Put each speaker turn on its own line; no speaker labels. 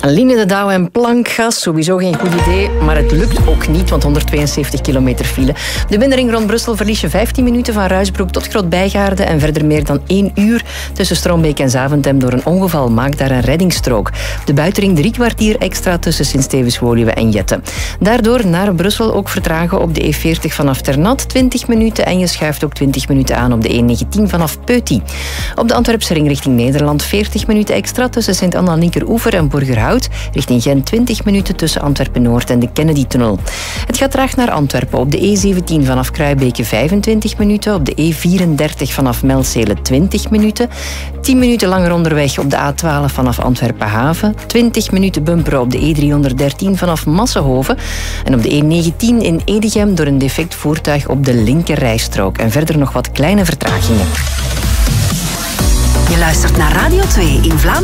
Liene de Douwe en plankgas, sowieso geen goed idee. Maar het lukt ook niet, want 172 kilometer file. De binnenring rond Brussel verlies je 15 minuten van Ruisbroek tot Groot-Bijgaarde en verder meer dan 1 uur tussen Strombeek en Zaventem door een ongeval. Maakt daar een reddingsstrook. De buitenring 3 kwartier extra tussen Sint-Stevens-Woluwe en Jette. Daardoor naar Brussel ook vertragen op de E40 vanaf Ternat 20 minuten en je schuift ook 20 minuten aan op de E19 vanaf Peuty. Op de Antwerpse ring richting Nederland 40 minuten extra tussen Sint-Anna-Linkeroever en Borgerhout. Richting Gent 20 minuten tussen Antwerpen-Noord en de Kennedy-tunnel. Het gaat traag naar Antwerpen. Op de E17 vanaf Kruibeke 25 minuten. Op de E34 vanaf Melzele 20 minuten. 10 minuten langer onderweg op de A12 vanaf Antwerpen-Haven. 20 minuten bumperen op de E313 vanaf Massenhoven. En op de E19 in Edegem door een defect voertuig op de linkerrijstrook. En verder nog wat kleine vertragingen.
Je luistert naar Radio 2 in Vlaanderen.